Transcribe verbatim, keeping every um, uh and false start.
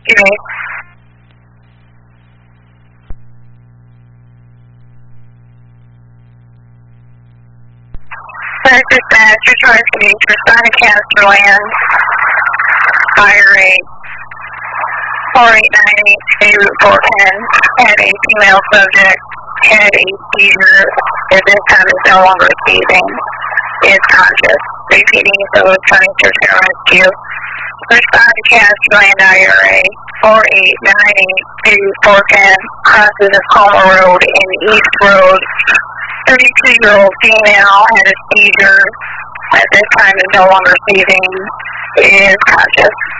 Jimmy. This is that you're trying to reach your son in Cansterland. Fire rate four eight nine eight two four ten. Had a female subject. Had a seizure. At this time is no longer seizing. Is conscious. Repeating, so it's trying to return rescue. Respond to Cansterland I R A four eight nine eight two four ten. Crosses of Palmer Road and East Road. thirty-two-year-old female had a seizure. At this time is no longer seizing. Is conscious.